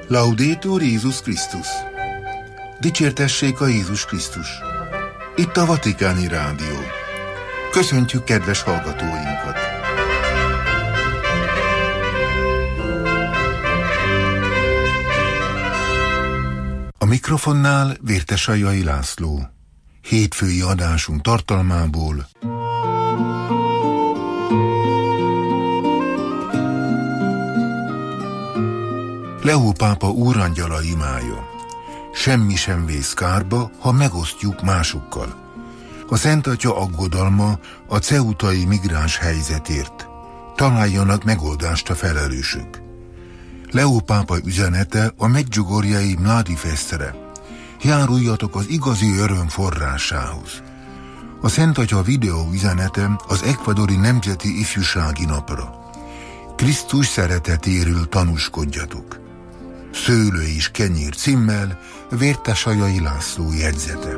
Laudetur Jézus Krisztus! Dicsértessék a Jézus Krisztus! Itt a Vatikáni Rádió. Köszöntjük kedves hallgatóinkat! A mikrofonnál Vértesajai László. Hétfői adásunk tartalmából: Leó pápa úrangyala imája. Semmi sem vész kárba, ha megosztjuk másokkal. A Szent Atya aggodalma a ceutai migráns helyzetért. Találjanak megoldást a felelősök. Leó pápa üzenete a medjugorjei Mladi Festre. Járuljatok az igazi öröm forrásához. A Szent Atya videó üzenete az ekvadori Nemzeti Ifjúsági Napra. Krisztus szeretetéről tanúskodjatok. Szőlő és kenyér címmel Vértesajai László jegyzete.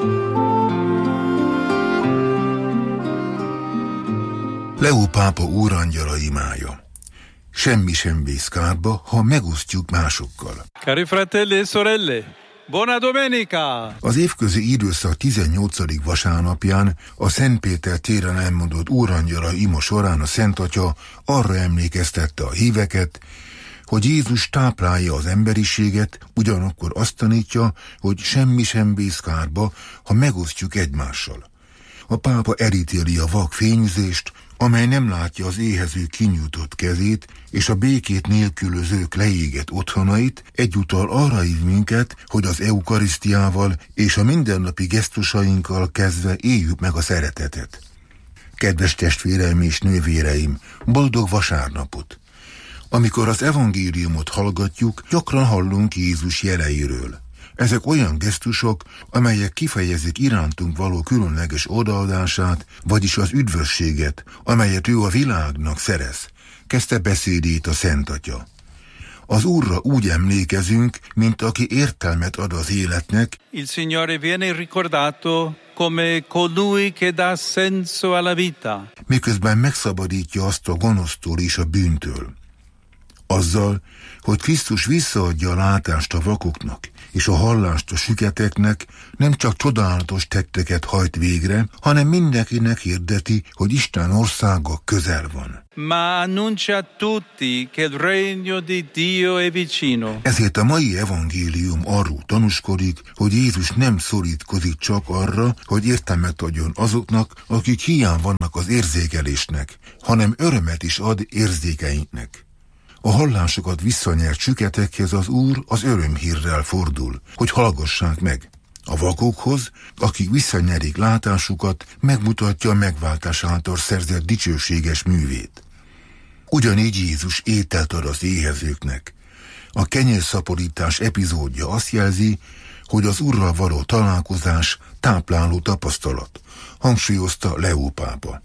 Leó pápa úrangyala imája. Semmi sem vész kárba, ha megosztjuk másokkal. Cari fratelli e sorelle, buona domenica! Az évközi időszak 18. vasárnapján a Szent Péter téren elmondott úrangyala ima során a Szent Atya arra emlékeztette a híveket, hogy Jézus táplálja az emberiséget, ugyanakkor azt tanítja, hogy semmi sem vész kárba, ha megosztjuk egymással. A pápa elítéli a vak fényűzést, amely nem látja az éhező kinyújtott kezét, és a békét nélkülözők leégett otthonait, egyúttal arra hív minket, hogy az eukarisztiával és a mindennapi gesztusainkkal kezdve éljük meg a szeretetet. Kedves testvéreim és nővéreim, boldog vasárnapot! Amikor az evangéliumot hallgatjuk, gyakran hallunk Jézus jeleiről. Ezek olyan gesztusok, amelyek kifejezik irántunk való különleges odaadását, vagyis az üdvösséget, amelyet ő a világnak szerez, kezdte beszédét a Szent Atya. Az Úrra úgy emlékezünk, mint aki értelmet ad az életnek. Il Signore viene ricordato come colui che dà senso alla vita. Miközben megszabadítja azt a gonosztól és a bűntől. Azzal, hogy Krisztus visszaadja a látást a vakoknak, és a hallást a süketeknek, nem csak csodálatos tetteket hajt végre, hanem mindenkinek hirdeti, hogy Isten országa közel van. Ma annuncia a tutti che il regno di Dio è vicino. Ezért a mai evangélium arról tanúskodik, hogy Jézus nem szorítkozik csak arra, hogy értelmet adjon azoknak, akik hiány vannak az érzékelésnek, hanem örömet is ad érzékeinknek. A hallásokat visszanyert süketekhez az Úr az örömhírrel fordul, hogy hallgassák meg. A vakokhoz, akik visszanyerik látásukat, megmutatja a megváltás által szerzett dicsőséges művét. Ugyanígy Jézus ételt ad az éhezőknek. A kenyérszaporítás epizódja azt jelzi, hogy az Úrral való találkozás tápláló tapasztalat, hangsúlyozta Leó pápa.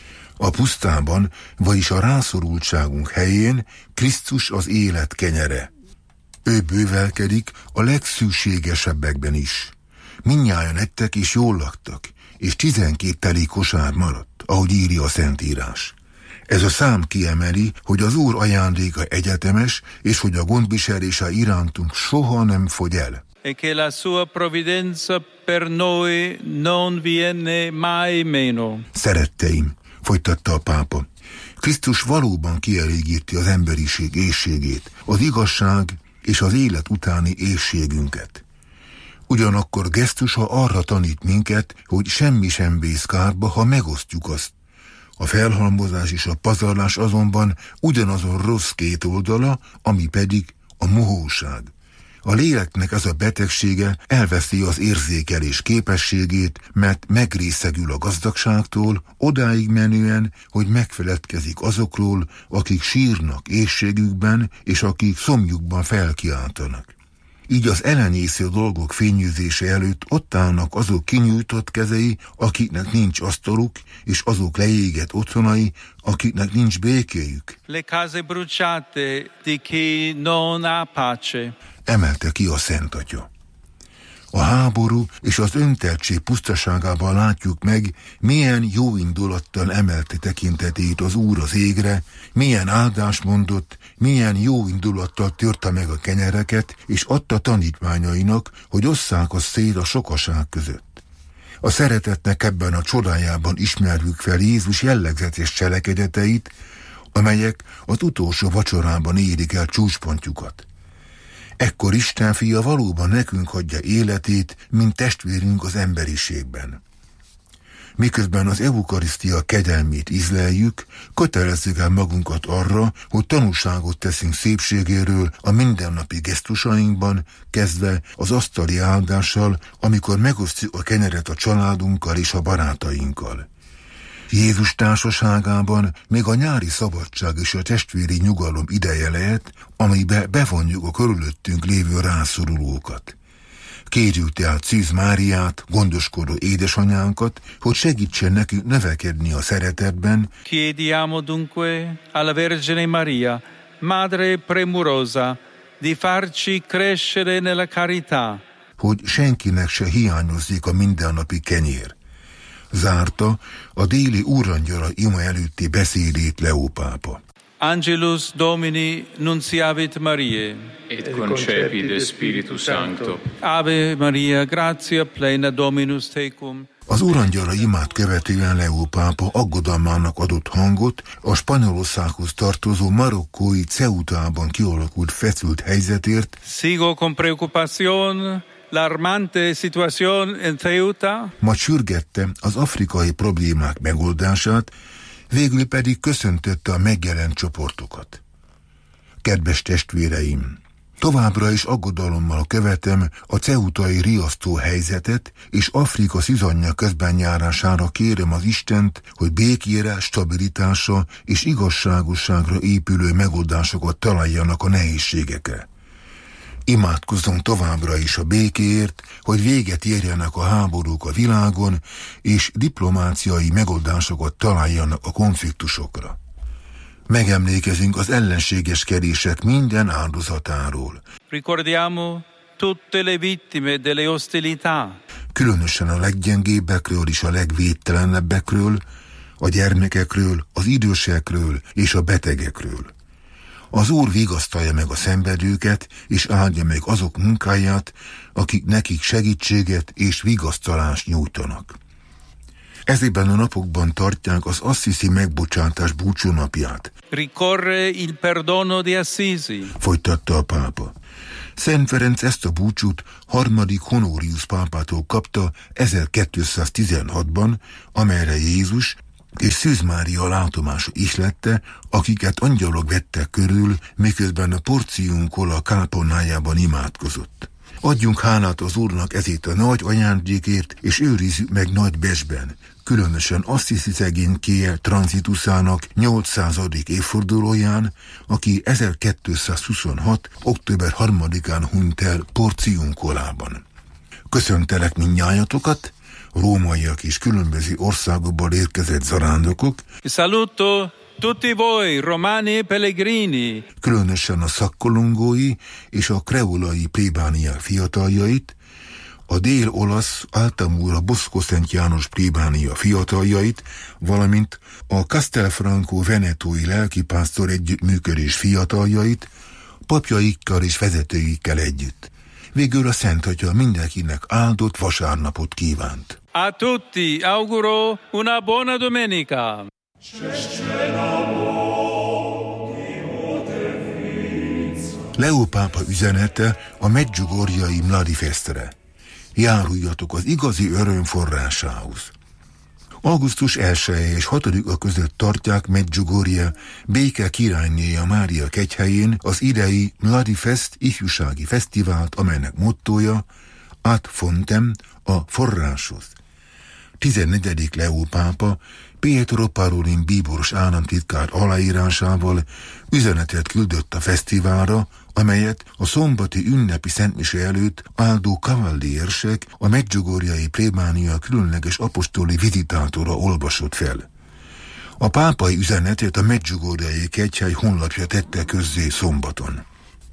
A pusztában, vagyis a rászorultságunk helyén Krisztus az élet kenyere. Ő bővelkedik a legszükségesebbekben is. Mindnyájan ettek és jól laktak, és 12 teli kosár maradt, ahogy írja a Szentírás. Ez a szám kiemeli, hogy az Úr ajándéka egyetemes, és hogy a gondviselése irántunk soha nem fogy el. E che la sua provvidenza per noi non viene mai meno. Szeretteim, folytatta a pápa, Krisztus valóban kielégíti az emberiség éhségét, az igazság és az élet utáni éhségünket. Ugyanakkor gesztusa arra tanít minket, hogy semmi sem vész kárba, ha megosztjuk azt. A felhalmozás és a pazarlás azonban ugyanazon rossz két oldala, ami pedig a mohóság. A léleknek ez a betegsége elveszi az érzékelés képességét, mert megrészegül a gazdagságtól, odáig menően, hogy megfeledkezik azokról, akik sírnak éhségükben, és akik szomjukban felkiáltanak. Így az elenyésző dolgok fényűzése előtt ott állnak azok kinyújtott kezei, akiknek nincs asztaluk, és azok leégett otthonai, akiknek nincs békéjük. Le case bruciate di chi non ha pace. Emelte ki a Szent Atya. A háború és az önteltség pusztaságában látjuk meg, milyen jó indulattal emelte tekintetét az Úr az égre, milyen áldást mondott, milyen jó indulattal törte meg a kenyereket, és adta tanítványainak, hogy osszák azt szét a sokaság között. A szeretetnek ebben a csodájában ismerjük fel Jézus jellegzetes cselekedeteit, amelyek az utolsó vacsorában érik el csúcspontjukat. Ekkor Isten fia valóban nekünk hagyja életét, mint testvérünk az emberiségben. Miközben az eukarisztia kegyelmét ízleljük, kötelezzük el magunkat arra, hogy tanúságot teszünk szépségéről a mindennapi gesztusainkban, kezdve az asztali áldással, amikor megosztjuk a kenyeret a családunkkal és a barátainkkal. Jézus társaságában még a nyári szabadság és a testvéri nyugalom ideje lehet, amibe bevonjuk a körülöttünk lévő rászorulókat. Kérjük tehát Szűz Máriát, gondoskodó édesanyánkat, hogy segítsen nekünk növekedni a szeretetben. Chiediamo dunque alla Vergine Maria, Madre premurosa, di farci crescere nella carità. Hogy senkinek se hiányozzék a mindennapi kenyér. Zárta a déli úrangyala ima előtti beszédét Leó pápa. Angelus Domini nunciavit Mariae. Et concepit Spiritus Sancto. Ave Maria, gratia plena Dominus tecum. Az úrangyala imát követően Leó pápa aggodalmának adott hangot a Spanyolországhoz tartozó marokkói Ceutában kialakult feszült helyzetért. Sigo con preocupación l'alarmante situación en Ceuta. Majd sürgette az afrikai problémák megoldását, végül pedig köszöntötte a megjelent csoportokat. Kedves testvéreim, továbbra is aggodalommal követem a ceutai riasztó helyzetet, és Afrika szizanja közben járására kérem az Istent, hogy békére, stabilitásra és igazságosságra épülő megoldásokat találjanak a nehézségekre. Imádkozzunk továbbra is a békéért, hogy véget érjenek a háborúk a világon, és diplomáciai megoldásokat találjanak a konfliktusokra. Megemlékezünk az ellenségeskedések minden áldozatáról. Ricordiamo tutte le vittime delle ostilità. Különösen a leggyengébbekről és a legvédtelenebbekről, a gyermekekről, az idősekről és a betegekről. Az Úr vigasztalja meg a szenvedőket, és áldja meg azok munkáját, akik nekik segítséget és vigasztalást nyújtanak. Ezekben a napokban tartják az Assisi megbocsátás búcsúnapját. Ricorre il perdono di Assisi. Folytatta a pápa. Szent Ferenc ezt a búcsút harmadik Honorius pápától kapta 1216-ban, amelyre Jézus és Szűz Mária látomása ihlette, akiket angyalok vettek körül, miközben a Porciuncola kápolnájában imádkozott. Adjunk hálát az Úrnak ezért a nagy ajándékért, és őrizzük meg nagy besben, különösen Assisi szegénykéje tranzituszának 800. évfordulóján, aki 1226. október 3-án hunyt el Porciuncolában. Köszöntelek mindnyájatokat, rómaiak és különböző országokból érkezett zarándokok. Saluto tutti voi, romani e pellegrini. Különösen a szakkolongói és a kreolai plébániák fiataljait, a dél-olasz Altamura Bosco Szent János plébánia fiataljait, valamint a Castelfranco venetói lelkipásztor együttműködés fiataljait, papjaikkal és vezetőikkel együtt. Végül a Szent Atya mindenkinek áldott vasárnapot kívánt. A tutti auguro una buona domenica. Leó pápa üzenete a Medjugorjei Mladi Festre. Járuljatok az igazi öröm forrásához. Augusztus 1 és 6-a között tartják Medjugorje béke királynéja Mária kegyhelyén az idei Mladi Fest ifjúsági fesztivált, amelynek mottója Ad fontem, a forráshoz. 14. Leó pápa Pietro Parolin bíboros államtitkár aláírásával üzenetet küldött a fesztiválra, amelyet a szombati ünnepi szentmise előtt Aldo Cavalli érsek, a medjugorjei plébánia különleges apostoli vizitátora olvasott fel. A pápai üzenetet a medjugorjei kegyhely honlapja tette közzé szombaton.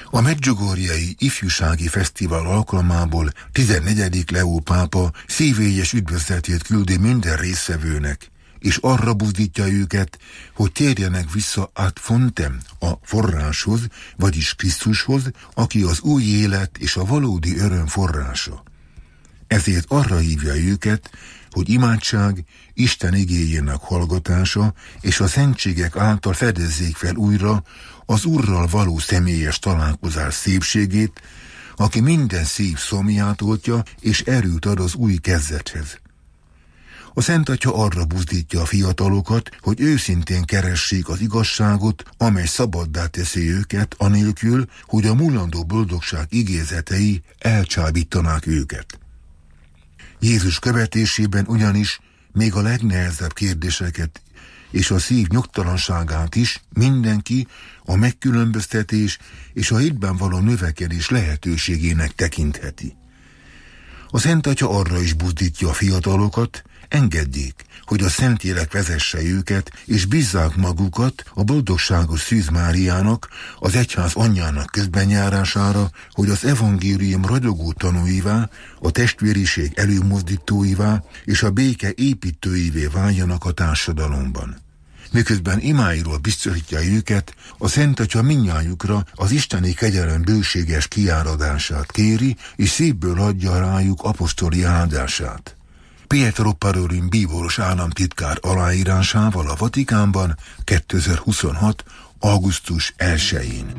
A Medjugorjei Ifjúsági Fesztivál alkalmából 14. Leó pápa szívélyes üdvözletét küldi minden résztvevőnek, és arra buzdítja őket, hogy térjenek vissza ad fontem, a forráshoz, vagyis Krisztushoz, aki az új élet és a valódi öröm forrása. Ezért arra hívja őket, hogy imádság, Isten igéjének hallgatása és a szentségek által fedezzék fel újra az Úrral való személyes találkozás szépségét, aki minden szív szomját oltja és erőt ad az új kezdethez. A Szent Atya arra buzdítja a fiatalokat, hogy őszintén keressék az igazságot, amely szabaddá teszi őket, anélkül, hogy a mulandó boldogság igézetei elcsábítanák őket. Jézus követésében ugyanis még a legnehezebb kérdéseket és a szív nyugtalanságát is mindenki a megkülönböztetés és a hitben való növekedés lehetőségének tekintheti. A Szent Atya arra is buzdítja a fiatalokat, engedjék, hogy a Szentlélek vezesse őket, és bízzák magukat a boldogságos Szűz Máriának, az egyház anyjának közbenjárására, hogy az evangélium ragyogó tanúivá, a testvériség előmozdítóivá és a béke építőivé váljanak a társadalomban. Miközben imáiról biztosítja őket, a Szent Atya mindnyájukra az isteni kegyelem bőséges kiáradását kéri, és szívből adja rájuk apostoli áldását. Pietro Parolin bíboros államtitkár aláírásával a Vatikánban 2026. augusztus 1-én.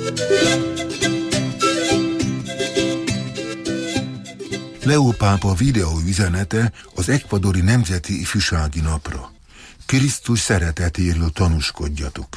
Leó pápa videóüzenete az ekvadori Nemzeti Ifjúsági Napra. Krisztus szeretetéről tanúskodjatok.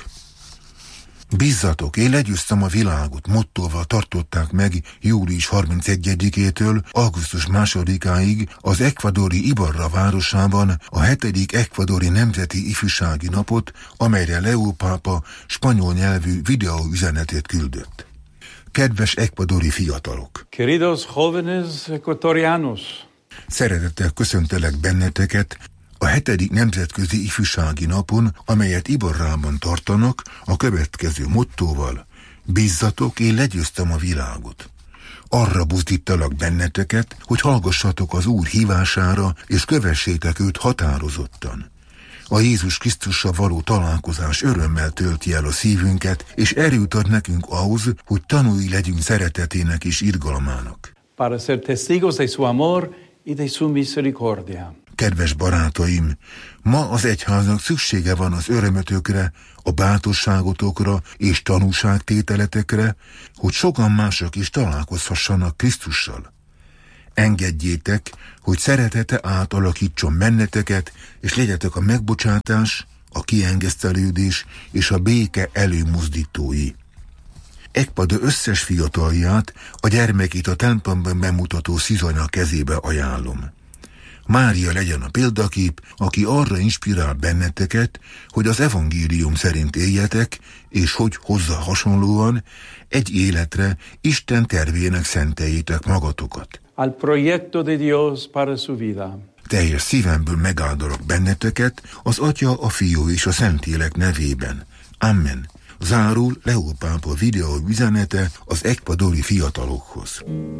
Bízzatok, én legyőztem a világot mottóval tartották meg július 31-től augusztus 2-áig az ekvadori Ibarra városában a 7. ekvadori Nemzeti Ifjúsági Napot, amelyre Leó pápa spanyol nyelvű videóüzenetét küldött. Kedves ekvadori fiatalok! Queridos jóvenes ecuatorianos! Szeretettel köszöntelek benneteket a 7. Nemzetközi Ifjúsági Napon, amelyet Ibarrában tartanak, a következő mottóval: bízzatok, én legyőztem a világot. Arra buzdítalak benneteket, hogy hallgassatok az Úr hívására, és kövessétek őt határozottan. A Jézus Krisztussal való találkozás örömmel tölti el a szívünket, és erőt ad nekünk ahhoz, hogy tanúi legyünk szeretetének és irgalmának. Para ser testigos de su amor y de su misericordia. Kedves barátaim, ma az egyháznak szüksége van az örömötökre, a bátorságotokra és tanúságtételetekre, hogy sokan mások is találkozhassanak Krisztussal. Engedjétek, hogy szeretete átalakítson benneteket, és legyetek a megbocsátás, a kiengesztelődés és a béke előmozdítói. Ekvador összes fiatalját, a gyermekét a templomban bemutató szizanya kezébe ajánlom. Mária legyen a példakép, aki arra inspirál benneteket, hogy az evangélium szerint éljetek, és hogy hozzá hasonlóan egy életre Isten tervének szenteljétek magatokat. Al proyecto de Dios para su vida. Teljes szívemből megáldalak benneteket az Atya, a Fiú és a Szentlélek nevében. Amen. Zárul Leó pápa videó üzenete az ekvadori fiatalokhoz.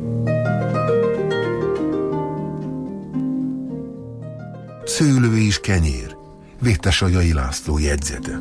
Szőlő és kenyér. Vétesajai László jegyzete.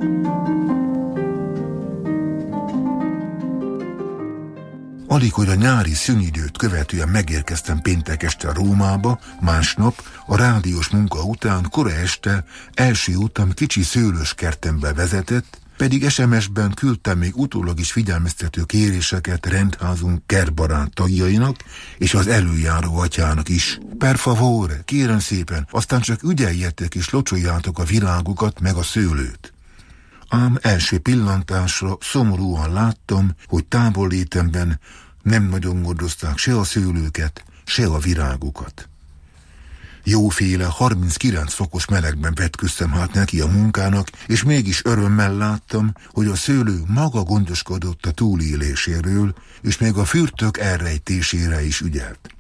Alig, hogy a nyári szünidőt követően megérkeztem péntek este Rómába, másnap, a rádiós munka után, kora este, első utam kicsi szőlős kertembe vezetett, pedig SMS-ben küldtem még utólag is figyelmeztető kéréseket rendházunk kertbarát tagjainak és az előjáró atyának is. Per favore, kérem szépen, aztán csak ügyeljetek és locsoljátok a virágokat meg a szőlőt. Ám első pillantásra szomorúan láttam, hogy távollétemben nem nagyon gondozták se a szőlőket, se a virágokat. Jóféle 39 fokos melegben vetköztem hát neki a munkának, és mégis örömmel láttam, hogy a szőlő maga gondoskodott a túléléséről, és még a fürtök elrejtésére is ügyelt.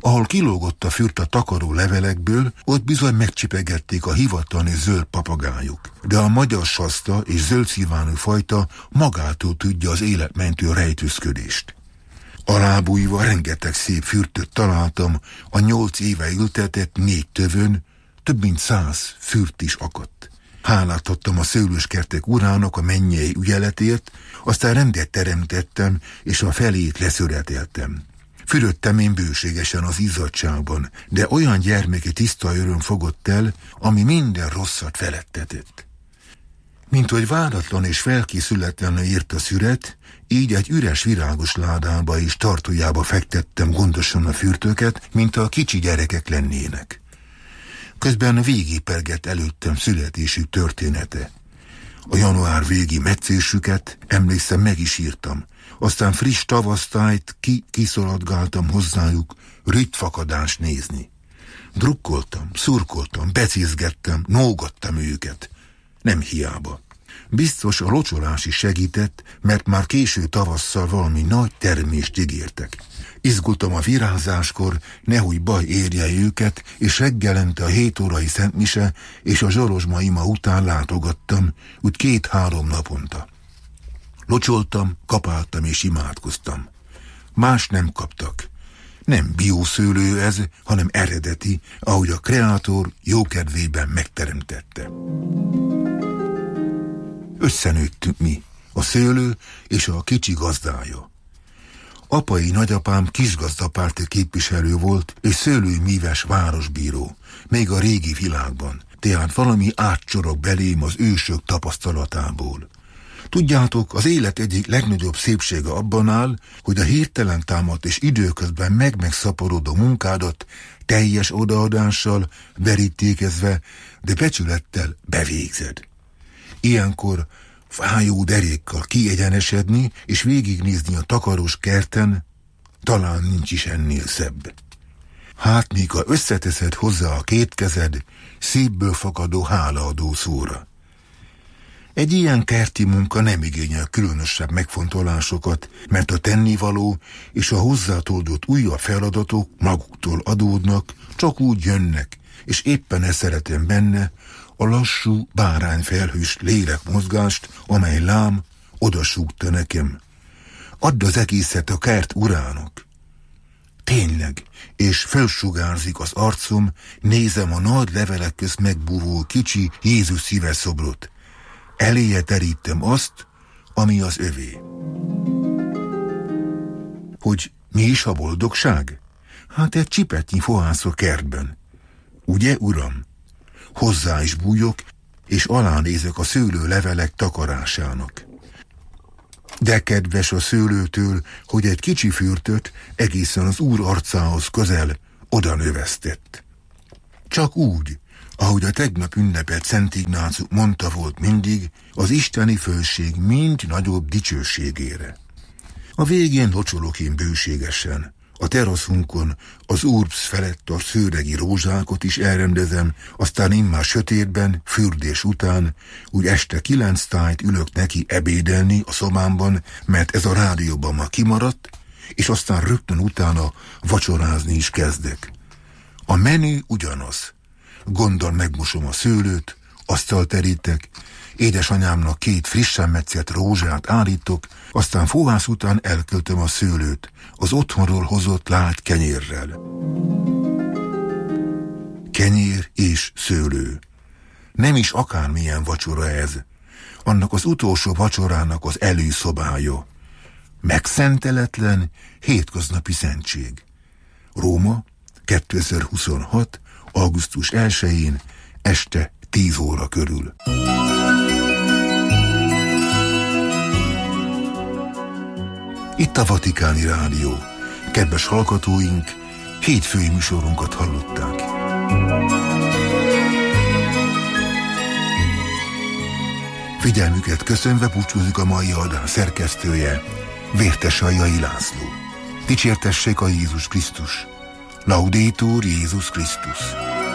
Ahol kilógott a fürt a takaró levelekből, ott bizony megcsipegették a hivatali zöld papagájuk. De a magyar saszta és zöldszívánú fajta magától tudja az életmentő rejtőzködést. Alábújva rengeteg szép fürtöt találtam, a 8 éve ültetett 4 tövön, több mint 100 fürt is akadt. Hálát adtam a szőlőskertek urának a mennyei ügyeletért, aztán rendet teremtettem, és a felét leszöreteltem. Fürödtem én bőségesen az izzadságban, de olyan gyermeki tiszta öröm fogott el, ami minden rosszat felettetett. Mint hogy váratlan és felkészületlenül ért a szüret, így egy üres virágos ládába és tartójába fektettem gondosan a fürtöket, mint a kicsi gyerekek lennének. Közben végigpergett előttem születésük története. A január végi metszésüket, emlékszem, meg is írtam. Aztán friss tavasztájt kiszaladgáltam hozzájuk ritfakadást nézni. Drukkoltam, szurkoltam, becézgettem, nógattam őket. Nem hiába. Biztos a locsolás is segített, mert már késő tavasszal valami nagy termést ígértek. Izgultam a virázáskor, nehogy baj érje őket, és reggelente a 7 órai szentmise és a zsorozsma ima után látogattam, úgy 2-3 naponta. Locsoltam, kapáltam és imádkoztam. Más nem kaptak. Nem biószőlő ez, hanem eredeti, ahogy a kreátor jókedvében megteremtette. Összenőttünk mi, a szőlő és a kicsi gazdája. Apai nagyapám kisgazdapárti képviselő volt, és szőlőmíves városbíró, még a régi világban, tehát valami átcsorog belém az ősök tapasztalatából. Tudjátok, az élet egyik legnagyobb szépsége abban áll, hogy a hirtelen támadt és időközben megszaporodó munkádat teljes odaadással, verítékezve, de becsülettel bevégzed. Ilyenkor fájó derékkal kiegyenesedni és végignézni a takaros kerten, talán nincs is ennél szebb. Hát míg ha összeteszed hozzá a 2 kezed, szívből fakadó hálaadó szóra. Egy ilyen kerti munka nem igényel különösebb megfontolásokat, mert a tennivaló és a hozzátoldott újabb feladatok maguktól adódnak, csak úgy jönnek, és éppen ezt szeretem benne, a lassú, bárányfelhős lélekmozgást, amely lám odasúgta nekem. Add az egészet a kert urának. Tényleg, és felsugárzik az arcom, nézem a nagy levelek közt megbúvó kicsi Jézus szíveszobrot. Eléje terítem azt, ami az övé. Hogy mi is a boldogság? Hát egy csipetnyi fohász a kertben. Ugye, uram? Hozzá is bújok, és alánézek a szőlő levelek takarásának. De kedves a szőlőtől, hogy egy kicsi fürtöt egészen az Úr arcához közel oda növesztett. Csak úgy, ahogy a tegnap ünnepelt Szent Ignácius mondta volt mindig, az isteni fölség mind nagyobb dicsőségére. A végén locsolok én bőségesen. A teraszunkon az Urbs felett a szőregi rózsákot is elrendezem, aztán immár sötétben, fürdés után, úgy este 9 tájt ülök neki ebédelni a szobámban, mert ez a rádióban ma kimaradt, és aztán rögtön utána vacsorázni is kezdek. A menü ugyanaz. Gonddal megmosom a szőlőt, asztalt terítek, édesanyámnak 2 frissen metszett rózsát állítok, aztán fohász után elköltöm a szőlőt, az otthonról hozott lágy kenyérrel. Kenyér és szőlő. Nem is akármilyen vacsora ez. Annak az utolsó vacsorának az előszobája. Megszenteletlen, hétköznapi szentség. Róma, 2026. augusztus 1-én, este 10 óra körül. Itt a Vatikáni Rádió. Kedves hallgatóink, hétfői műsorunkat hallották. Figyelmüket köszönve búcsúzik a mai adás szerkesztője, Vértes Aljai László. Dicsértessék a Jézus Krisztus! Laudetur Jézus Krisztus!